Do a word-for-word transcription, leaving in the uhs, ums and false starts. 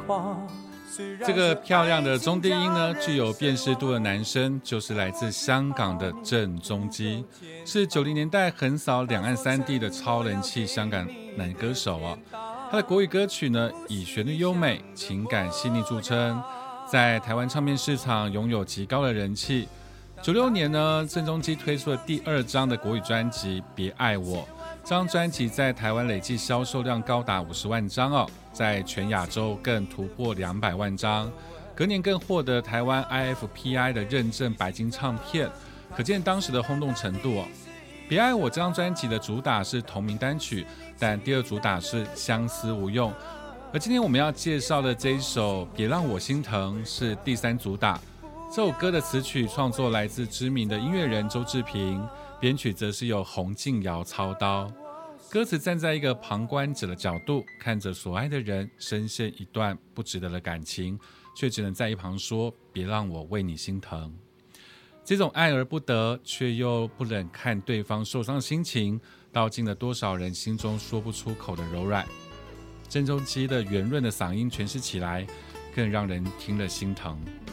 话。 这个漂亮的中低音呢，具有辨识度的男生，就是来自香港的郑中基，是九零年代横扫两岸三地的超人气香港男歌手哦。他的国语歌曲呢，以旋律优美、情感细腻著称，在台湾唱片市场拥有极高的人气。九六年呢，郑中基推出了第二张的国语专辑《别爱我》，这张专辑在台湾累计销售量高达五十万张哦，在全亚洲更突破两百万张，隔年更获得台湾 I F P I 的认证白金唱片，可见当时的轰动程度哦。别爱我这张专辑的主打是同名单曲，但第二主打是相思无用，而今天我们要介绍的这一首别让我心疼是第三主打。这首歌的词曲创作来自知名的音乐人周志平，编曲则是由洪敬尧操刀。歌词站在一个旁观者的角度，看着所爱的人深陷一段不值得的感情，却只能在一旁说别让我为你心疼。这种爱而不得，却又不忍看对方受伤的心情，道尽了多少人心中说不出口的柔软。郑中基的圆润的嗓音诠释起来，更让人听了心疼。